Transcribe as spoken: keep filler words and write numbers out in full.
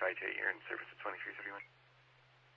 Five eight, you're in service at twenty-three thirty-one.